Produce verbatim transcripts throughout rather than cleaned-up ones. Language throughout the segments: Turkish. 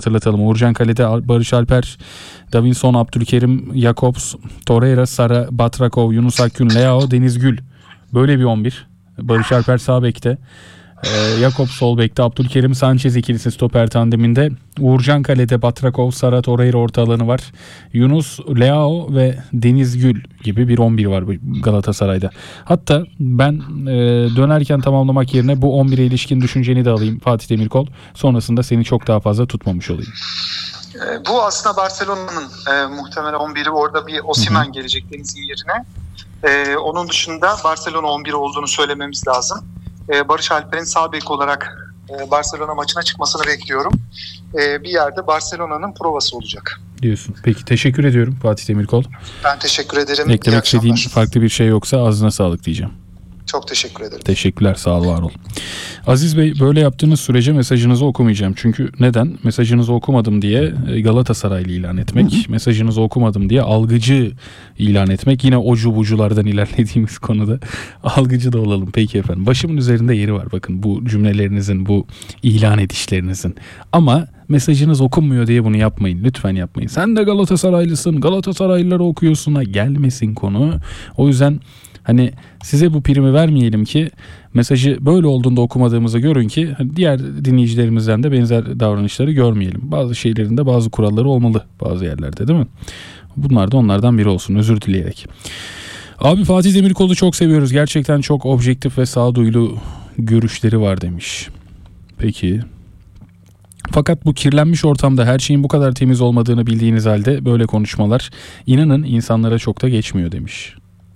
hatırlatalım. Uğurcan kalede, Barış Alper, Davinson, Abdülkerim, Jakobs, Torreira, Sara, Batrakov, Yunus Akgün, Leao, Deniz Gül. Böyle bir on bir. Barış Alper sağ bekte. Ee, Jakobs sol bekte. Abdülkerim, Sanchez ikilisi stoper tandeminde. Uğurcan kalede, Batrakov, Sara, Torreira orta alanı var. Yunus, Leao ve Deniz Gül gibi bir on bir var Galatasaray'da. Hatta ben e, dönerken tamamlamak yerine bu on bire ilişkin düşünceni de alayım Fatih Demirkol. Sonrasında seni çok daha fazla tutmamış olayım. E, bu aslında Barcelona'nın e, muhtemelen on biri. Orada bir Osimhen gelecek Deniz'in yerine. E, onun dışında Barcelona on bir olduğunu söylememiz lazım. E, Barış Alper'in sağ bek olarak e, Barcelona maçına çıkmasını bekliyorum. E, bir yerde Barcelona'nın provası olacak. Diyorsun. Peki teşekkür ediyorum Fatih Demirkol. Ben teşekkür ederim. Eklemek istediğin farklı bir şey yoksa ağzına sağlık diyeceğim. Çok teşekkür ederim. Teşekkürler, sağ ol, var ol. Aziz Bey, böyle yaptığınız sürece mesajınızı okumayacağım. Çünkü neden? Mesajınızı okumadım diye Galatasaraylı ilan etmek, hı hı. mesajınızı okumadım diye algıcı ilan etmek. Yine ocu buculardan ilerlediğimiz konuda algıcı da olalım. Peki efendim. Başımın üzerinde yeri var bakın bu cümlelerinizin, bu ilan edişlerinizin. Ama mesajınız okunmuyor diye bunu yapmayın. Lütfen yapmayın. Sen de Galatasaraylısın, Galatasaraylıları okuyorsun'a gelmesin konu. O yüzden hani size bu primi vermeyelim ki mesajı böyle olduğunda okumadığımızı görün ki diğer dinleyicilerimizden de benzer davranışları görmeyelim. Bazı şeylerin de bazı kuralları olmalı bazı yerlerde, değil mi? Bunlar da onlardan biri olsun, özür dileyerek. Abi Fatih Demirkol'u çok seviyoruz. Gerçekten çok objektif ve sağduyulu görüşleri var demiş. Peki. Fakat bu kirlenmiş ortamda her şeyin bu kadar temiz olmadığını bildiğiniz halde böyle konuşmalar inanın insanlara çok da geçmiyor demiş.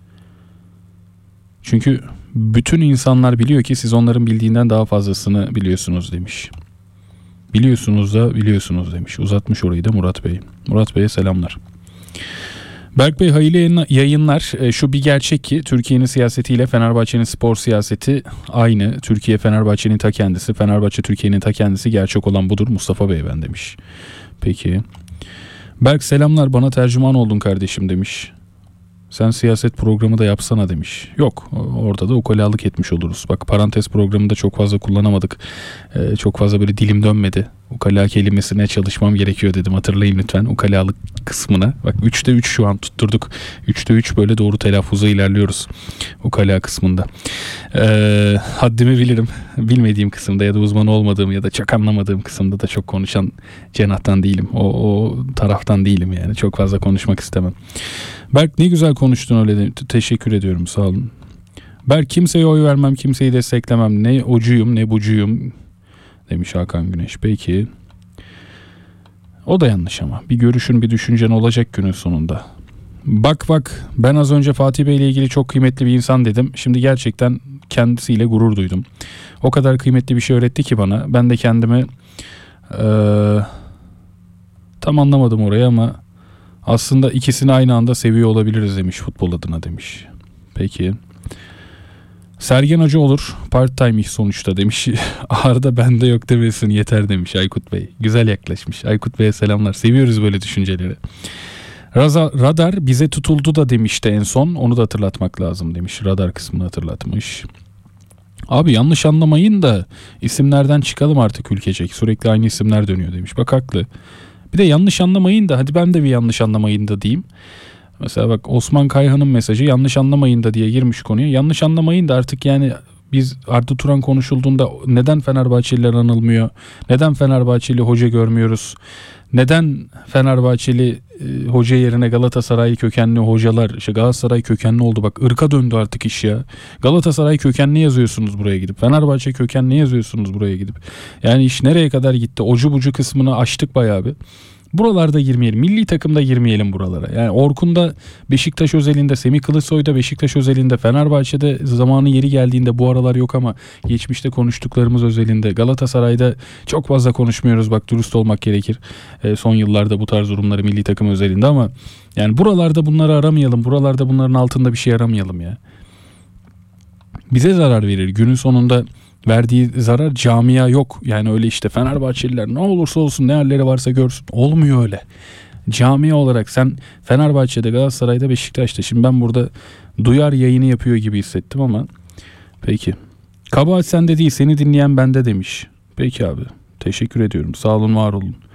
Çünkü bütün insanlar biliyor ki siz onların bildiğinden daha fazlasını biliyorsunuz demiş. Biliyorsunuz da biliyorsunuz demiş. Uzatmış orayı da Murat Bey. Murat Bey'e selamlar. Berk Bey hayırlı yayınlar. Şu bir gerçek ki Türkiye'nin siyasetiyle Fenerbahçe'nin spor siyaseti aynı. Türkiye Fenerbahçe'nin ta kendisi. Fenerbahçe Türkiye'nin ta kendisi. Gerçek olan budur Mustafa Bey ben demiş. Peki. Berk selamlar, bana tercüman oldun kardeşim demiş. Sen siyaset programı da yapsana demiş. Yok, orada da ukalalık etmiş oluruz. Bak parantez programında çok fazla kullanamadık. Ee, çok fazla böyle dilim dönmedi. Ukala kelimesine çalışmam gerekiyor dedim. Hatırlayın lütfen ukalalık kısmına. Bak üçte üç şu an tutturduk. üçte üç böyle doğru telaffuza ilerliyoruz. Ukala kısmında. Ee, haddimi bilirim. Bilmediğim kısımda ya da uzman olmadığım ya da çok anlamadığım kısımda da çok konuşan cenahtan değilim. O, o taraftan değilim yani. Çok fazla konuşmak istemem. Berk ne güzel konuştun öyle de. Teşekkür ediyorum, sağ olun. Berk kimseye oy vermem, kimseyi desteklemem. Ne ocuyum ne bucuyum demiş Hakan Güneş. Peki. O da yanlış ama. Bir görüşün bir düşüncen olacak günün sonunda. Bak bak ben az önce Fatih Bey ile ilgili çok kıymetli bir insan dedim. Şimdi gerçekten kendisiyle gurur duydum. O kadar kıymetli bir şey öğretti ki bana. Ben de kendimi ee, tam anlamadım orayı ama aslında ikisini aynı anda seviyor olabiliriz demiş futbol adına demiş. Peki. Sergen Hoca olur. Part time iş sonuçta demiş. Arda bende yok demesin yeter demiş Aykut Bey. Güzel yaklaşmış. Aykut Bey'e selamlar. Seviyoruz böyle düşünceleri. Raza, radar bize tutuldu da demişti en son. Onu da hatırlatmak lazım demiş. Radar kısmını hatırlatmış. Abi yanlış anlamayın da isimlerden çıkalım artık ülkecek. Sürekli aynı isimler dönüyor demiş. Bak haklı. Bir de yanlış anlamayın da hadi ben de bir yanlış anlamayın da diyeyim. Mesela bak Osman Kayhan'ın mesajı yanlış anlamayın da diye girmiş konuya. Yanlış anlamayın da artık yani biz Arda Turan konuşulduğunda neden Fenerbahçeliler anılmıyor? Neden Fenerbahçeli hoca görmüyoruz? Neden Fenerbahçeli e, hoca yerine Galatasaray kökenli hocalar, işte Galatasaray kökenli oldu bak ırka döndü artık iş ya. Galatasaray kökenli yazıyorsunuz buraya gidip. Fenerbahçe kökenli yazıyorsunuz buraya gidip. Yani iş nereye kadar gitti? Ocu bucu kısmını açtık bayağı bir. Buralarda girmeyelim. Milli takımda girmeyelim buralara. Yani Orkun'da Beşiktaş özelinde, Semih Kılıçsoy'da Beşiktaş özelinde, Fenerbahçe'de zamanı yeri geldiğinde bu aralar yok ama geçmişte konuştuklarımız özelinde. Galatasaray'da çok fazla konuşmuyoruz bak dürüst olmak gerekir. E, son yıllarda bu tarz durumları milli takım özelinde ama yani buralarda bunları aramayalım. Buralarda bunların altında bir şey aramayalım ya. Bize zarar verir. Günün sonunda verdiği zarar camia yok. Yani öyle işte Fenerbahçeliler ne olursa olsun ne halleri varsa görsün. Olmuyor öyle. Camia olarak sen Fenerbahçe'de, Galatasaray'da, Beşiktaş'ta. Şimdi ben burada duyar yayını yapıyor gibi hissettim ama peki. Kabahat sende değil, seni dinleyen bende demiş. Peki abi. Teşekkür ediyorum. Sağ olun, var olun.